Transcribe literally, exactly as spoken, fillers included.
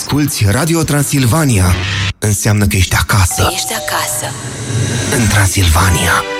asculți Radio Transilvania, înseamnă că ești acasă. Ești acasă. În Transilvania.